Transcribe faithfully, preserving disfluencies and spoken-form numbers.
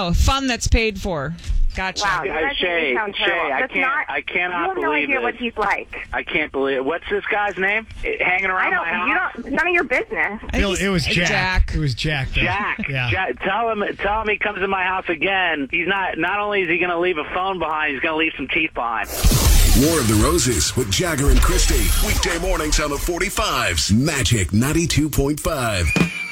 go. Fun that's paid for. Gotcha. Wow, you I- guys Shay, sound Shay, terrible. I That's can't- not, I cannot you have no believe idea this. what he's like. I can't believe it. What's this guy's name? Eh, Hanging I around don't. my house? You don't. None of your business. I think Bill, he's- it was it's Jack. Jack. It was Jack. though. Jack, Yeah. Jack, tell him, tell him he comes to my house again. He's not. Not only is he going to leave a phone behind, he's going to leave some teeth behind. War of the Roses with Jagger and Christy. Weekday mornings on the forty-fives. Magic ninety-two point five.